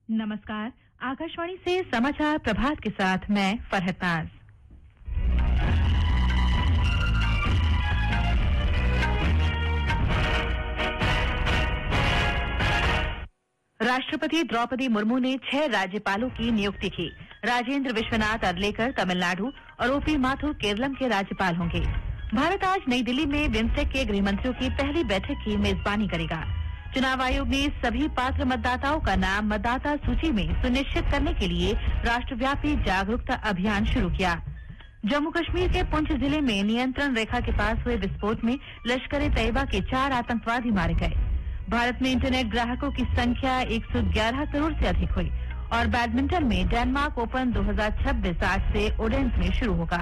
नमस्कार, आकाशवाणी से समाचार प्रभात के साथ मैं फरहत नाज। राष्ट्रपति द्रौपदी मुर्मू ने 6 राज्यपालों की नियुक्ति की। राजेंद्र विश्वनाथ अरलेकर तमिलनाडु और ओपी माथुर केरलम के राज्यपाल होंगे। भारत आज नई दिल्ली में बिम्स्टेक के गृहमंत्रियों की पहली बैठक की मेजबानी करेगा। चुनाव आयोग ने सभी पात्र मतदाताओं का नाम मतदाता सूची में सुनिश्चित करने के लिए राष्ट्रव्यापी जागरूकता अभियान शुरू किया। जम्मू कश्मीर के पुंछ जिले में नियंत्रण रेखा के पास हुए विस्फोट में लश्कर-ए-तैयबा के 4 आतंकवादी मारे गए। भारत में इंटरनेट ग्राहकों की संख्या 111 करोड़ से अधिक हुई और बैडमिंटन में डेनमार्क ओपन 2026 आज से ओडेंस में शुरू होगा।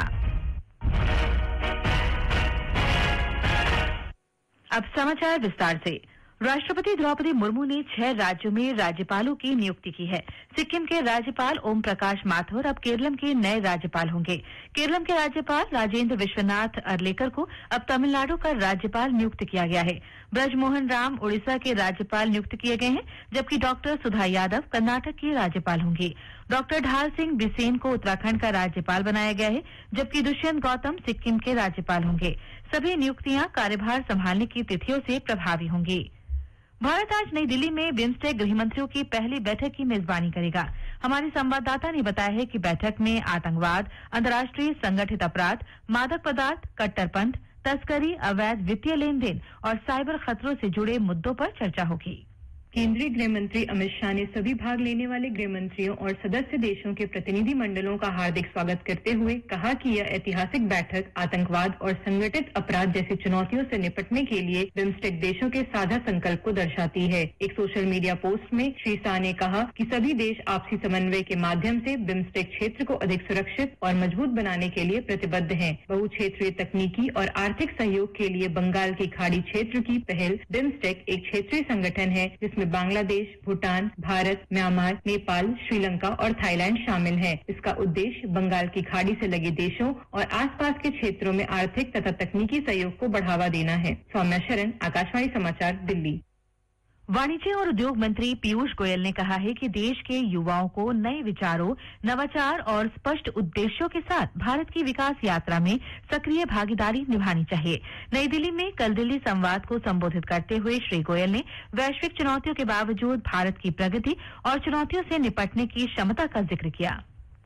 अब समाचार विस्तार से। राष्ट्रपति द्रौपदी मुर्मू ने 6 राज्यों में राज्यपालों की नियुक्ति की है। सिक्किम के राज्यपाल ओम प्रकाश माथुर अब केरलम के नए राज्यपाल होंगे। केरलम के राज्यपाल राजेंद्र विश्वनाथ अरलेकर को अब तमिलनाडु का राज्यपाल नियुक्त किया गया है। ब्रजमोहन राम उड़ीसा के राज्यपाल नियुक्त किए गए हैं, जबकि डॉक्टर सुधा यादव कर्नाटक की राज्यपाल होंगी। डॉक्टर ढाल सिंह बिसेन को उत्तराखंड का राज्यपाल बनाया गया है, जबकि दुष्यंत गौतम सिक्किम के राज्यपाल होंगे। सभी नियुक्तियां कार्यभार संभालने की तिथियों से प्रभावी होंगी। भारत आज नई दिल्ली में बिम्स्टेक गृहमंत्रियों की पहली बैठक की मेजबानी करेगा। हमारी संवाददाता ने बताया है कि बैठक में आतंकवाद, अंतर्राष्ट्रीय संगठित अपराध, मादक पदार्थ, कट्टरपंथ, तस्करी, अवैध वित्तीय लेन देन और साइबर खतरों से जुड़े मुद्दों पर चर्चा होगी। केंद्रीय गृह मंत्री अमित शाह ने सभी भाग लेने वाले गृह मंत्रियों और सदस्य देशों के प्रतिनिधि मंडलों का हार्दिक स्वागत करते हुए कहा कि यह ऐतिहासिक बैठक आतंकवाद और संगठित अपराध जैसी चुनौतियों से निपटने के लिए बिम्स्टेक देशों के साझा संकल्प को दर्शाती है। एक सोशल मीडिया पोस्ट में श्री शाह ने कहा कि सभी देश आपसी समन्वय के माध्यम से बिम्स्टेक क्षेत्र को अधिक सुरक्षित और मजबूत बनाने के लिए प्रतिबद्ध हैं। बहुक्षेत्रीय तकनीकी और आर्थिक सहयोग के लिए बंगाल की खाड़ी क्षेत्र की पहल बिम्स्टेक एक क्षेत्रीय संगठन है जिसमें बांग्लादेश, भूटान, भारत, म्यांमार, नेपाल, श्रीलंका और थाईलैंड शामिल हैं। इसका उद्देश्य बंगाल की खाड़ी से लगे देशों और आसपास के क्षेत्रों में आर्थिक तथा तकनीकी सहयोग को बढ़ावा देना है। सौम्या शरण, आकाशवाणी समाचार, दिल्ली। वाणिज्य और उद्योग मंत्री पीयूष गोयल ने कहा है कि देश के युवाओं को नए विचारों, नवाचार और स्पष्ट उद्देश्यों के साथ भारत की विकास यात्रा में सक्रिय भागीदारी निभानी चाहिए। नई दिल्ली में कल दिल्ली संवाद को संबोधित करते हुए श्री गोयल ने वैश्विक चुनौतियों के बावजूद भारत की प्रगति और चुनौतियों से निपटने की क्षमता का जिक्र किया।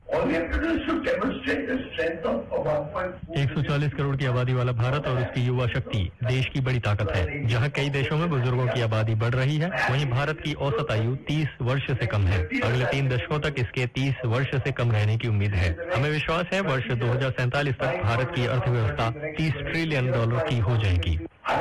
140 करोड़ की आबादी वाला भारत और उसकी युवा शक्ति देश की बड़ी ताकत है। जहां कई देशों में बुजुर्गों की आबादी बढ़ रही है, वहीं भारत की औसत आयु 30 वर्ष से कम है। अगले 3 दशकों तक इसके 30 वर्ष से कम रहने की उम्मीद है। हमें विश्वास है वर्ष 2047 तक भारत की अर्थव्यवस्था $30 ट्रिलियन की हो जाएगी।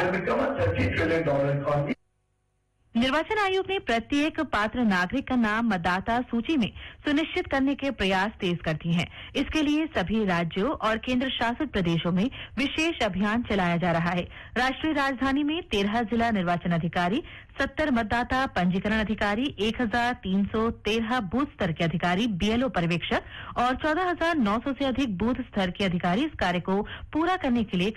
निर्वाचन आयोग ने प्रत्येक पात्र नागरिक का नाम मतदाता सूची में सुनिश्चित करने के प्रयास तेज कर दिए हैं। इसके लिए सभी राज्यों और केंद्र शासित प्रदेशों में विशेष अभियान चलाया जा रहा है। राष्ट्रीय राजधानी में 13 जिला निर्वाचन अधिकारी, 70 मतदाता पंजीकरण अधिकारी, 1313 बूथ स्तर के अधिकारी, बीएलओ पर्यवेक्षक और 14,900 से अधिक बूथ स्तर के अधिकारी इस कार्य को पूरा करने के लिए